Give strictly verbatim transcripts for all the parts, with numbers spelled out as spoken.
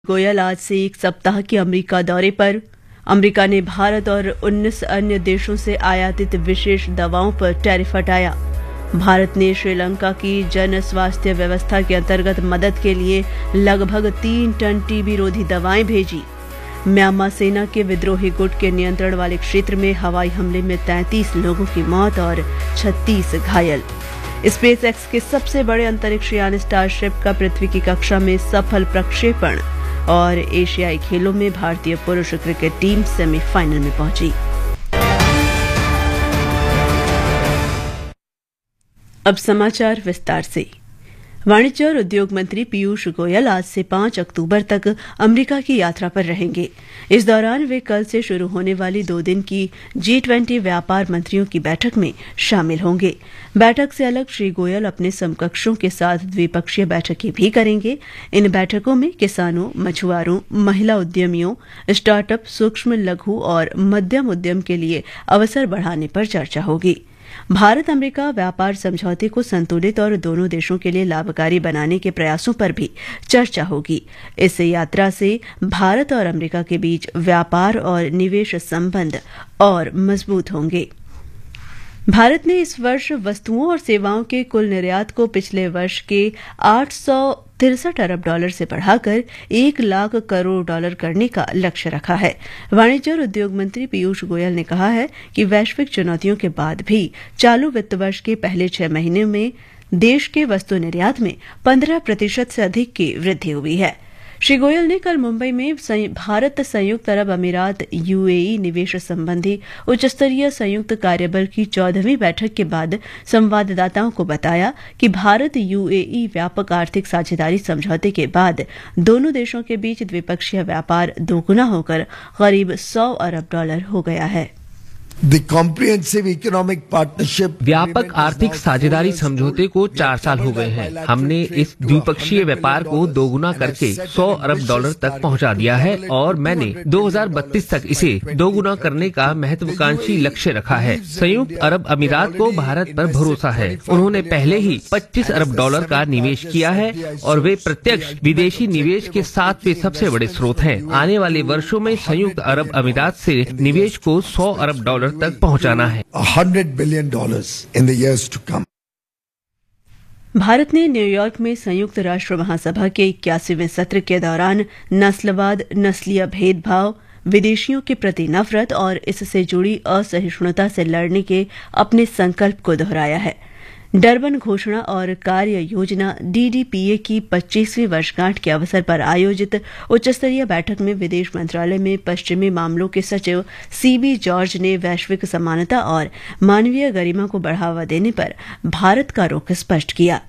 गोयल आज से एक सप्ताह के अमेरिका दौरे पर। अमेरिका ने भारत और उन्नीस अन्य देशों से आयातित विशेष दवाओं पर टैरिफ हटाया। भारत ने श्रीलंका की जन स्वास्थ्य व्यवस्था के अंतर्गत मदद के लिए लगभग तीन टन टीबी रोधी दवाएं भेजी। म्यांमार सेना के विद्रोही गुट के नियंत्रण वाले क्षेत्र में हवाई हमले में तैंतीस लोगों की मौत और छत्तीस घायल। स्पेस एक्स के सबसे बड़े अंतरिक्ष यान स्टारशिप का पृथ्वी की कक्षा में सफल प्रक्षेपण। और एशियाई खेलों में भारतीय पुरुष क्रिकेट टीम सेमीफाइनल में पहुंची। अब समाचार विस्तार से। वाणिज्य और उद्योग मंत्री पीयूष गोयल आज से पांच अक्टूबर तक अमेरिका की यात्रा पर रहेंगे। इस दौरान वे कल से शुरू होने वाली दो दिन की जी ट्वेंटी व्यापार मंत्रियों की बैठक में शामिल होंगे। बैठक से अलग श्री गोयल अपने समकक्षों के साथ द्विपक्षीय बैठकें भी करेंगे। इन बैठकों में किसानों, मछुआरों, महिला उद्यमियों, स्टार्टअप, सूक्ष्म, लघु और मध्यम उद्यम के लिए अवसर बढ़ाने पर चर्चा होगी। भारत अमेरिका व्यापार समझौते को संतुलित और दोनों देशों के लिए लाभकारी बनाने के प्रयासों पर भी चर्चा होगी। इस यात्रा से भारत और अमेरिका के बीच व्यापार और निवेश संबंध और मजबूत होंगे। भारत ने इस वर्ष वस्तुओं और सेवाओं के कुल निर्यात को पिछले वर्ष के आठ सौ तिरसठ अरब डॉलर से बढ़ाकर एक लाख करोड़ डॉलर करने का लक्ष्य रखा है। वाणिज्य और उद्योग मंत्री पीयूष गोयल ने कहा है कि वैश्विक चुनौतियों के बाद भी चालू वित्त वर्ष के पहले छह महीने में देश के वस्तु निर्यात में पंद्रह प्रतिशत से अधिक की वृद्धि हुई है। श्री गोयल ने कल मुंबई में भारत संयुक्त अरब अमीरात यूएई निवेश संबंधी उच्चस्तरीय संयुक्त कार्यबल की चौदहवीं बैठक के बाद संवाददाताओं को बताया कि भारत यूएई व्यापक आर्थिक साझेदारी समझौते के बाद दोनों देशों के बीच द्विपक्षीय व्यापार दोगुना होकर करीब सौ अरब डॉलर हो गया है। व्यापक आर्थिक साझेदारी समझौते को चार साल हो गए हैं। हमने इस द्विपक्षीय व्यापार को दोगुना करके सौ अरब डॉलर तक पहुंचा दिया है और मैंने दो हज़ार बत्तीस तक इसे दोगुना करने का महत्वाकांक्षी लक्ष्य रखा है। संयुक्त अरब अमीरात को भारत पर भरोसा है। उन्होंने पहले ही पच्चीस अरब डॉलर का निवेश किया है और वे प्रत्यक्ष विदेशी निवेश के सातवें सबसे बड़े स्रोत हैं। आने वाले वर्षों में संयुक्त अरब अमीरात से निवेश को सौ अरब डॉलर तक पहुंचाना है। Hundred billion dollars in the years to come. Bharat ने न्यूयॉर्क में संयुक्त राष्ट्र महासभा के इक्यासीवें सत्र के दौरान नस्लवाद, नस्लीय भेदभाव, विदेशियों के प्रति नफरत और इससे जुड़ी असहिष्णुता से लड़ने के अपने संकल्प को दोहराया है। डरबन घोषणा और कार्य योजना डीडीपीए की पच्चीसवीं वर्षगांठ के अवसर पर आयोजित उच्चस्तरीय बैठक में विदेश मंत्रालय में पश्चिमी मामलों के सचिव सीबी जॉर्ज ने वैश्विक समानता और मानवीय गरिमा को बढ़ावा देने पर भारत का रुख स्पष्ट किया।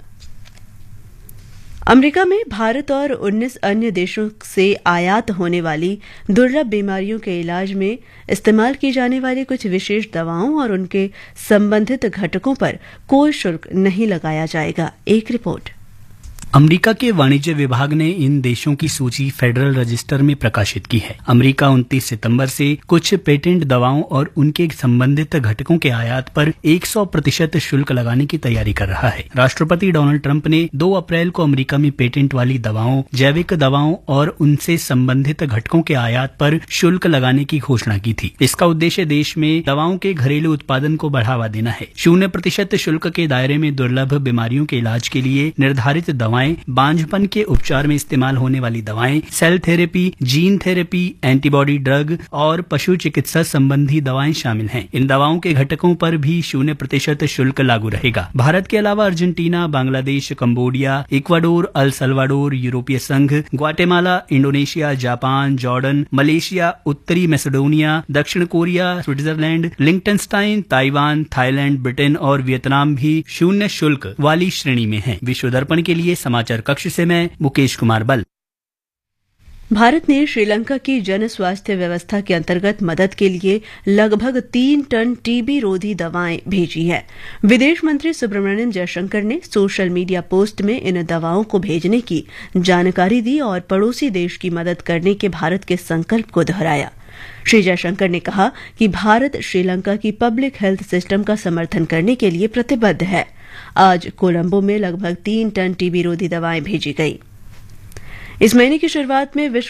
अमेरिका में भारत और उन्नीस अन्य देशों से आयात होने वाली दुर्लभ बीमारियों के इलाज में इस्तेमाल की जाने वाली कुछ विशेष दवाओं और उनके संबंधित घटकों पर कोई शुल्क नहीं लगाया जाएगा। एक रिपोर्ट। अमेरिका के वाणिज्य विभाग ने इन देशों की सूची फेडरल रजिस्टर में प्रकाशित की है। अमेरिका उनतीस सितंबर से कुछ पेटेंट दवाओं और उनके संबंधित घटकों के आयात पर सौ प्रतिशत शुल्क लगाने की तैयारी कर रहा है। राष्ट्रपति डोनाल्ड ट्रंप ने दो अप्रैल को अमेरिका में पेटेंट वाली दवाओं, जैविक दवाओं और उनसे संबंधित घटकों के आयात पर शुल्क लगाने की घोषणा की थी। इसका उद्देश्य देश में दवाओं के घरेलू उत्पादन को बढ़ावा देना है। शून्य प्रतिशत शुल्क के दायरे में दुर्लभ बीमारियों के इलाज के लिए निर्धारित दवाएं, बांझपन के उपचार में इस्तेमाल होने वाली दवाएं, cell therapy, gene therapy, antibody drug और पशु चिकित्सा संबंधी दवाएं शामिल हैं। इन दवाओं के घटकों पर भी शून्य प्रतिशत शुल्क लागू रहेगा। भारत के अलावा Argentina, Bangladesh, Cambodia, Ecuador, El Salvador, यूरोपीय संघ, Guatemala, Indonesia, Japan, Jordan, Malaysia, उत्तरी मैसेडोनिया, दक्षिण Korea, Switzerland, लिंकटेनस्टाइन, Taiwan, Thailand, Britain और वियतनाम भी शून्य शुल्क वाली श्रेणी में हैं। विश्व दर्पण के लिए समाचार कक्ष से मैं मुकेश कुमार बल। भारत ने श्रीलंका की जन स्वास्थ्य व्यवस्था के अंतर्गत मदद के लिए लगभग तीन टन टीबी रोधी दवाएं भेजी है। विदेश मंत्री सुब्रमण्यम जयशंकर ने सोशल मीडिया पोस्ट में इन दवाओं को भेजने की जानकारी दी और पड़ोसी देश की मदद करने के भारत के संकल्प को दोहराया। श्री जयशंकर ने कहा कि भारत श्रीलंका की पब्लिक हेल्थ सिस्टम का समर्थन करने के लिए प्रतिबद्ध है। आज कोलंबो में लगभग तीन टन टीबी रोधी दवाएं भेजी गई। इस महीने की शुरुआत में विश्व